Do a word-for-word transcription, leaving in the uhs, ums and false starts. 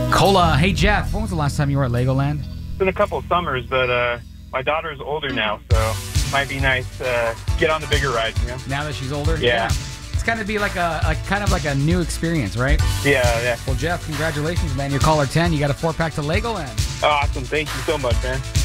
Cola, hey Jeff, when was the last time you were at Legoland? It's been a couple of summers, but uh, my daughter is older now, so might be nice to uh, get on the bigger rides, you know? Now that she's older? Yeah. It's kind of be like a, a kind of like a new experience, right? Yeah, yeah. Well, Jeff, congratulations, man. You're caller ten. You got a four-pack to Legoland. Awesome. Thank you so much, man.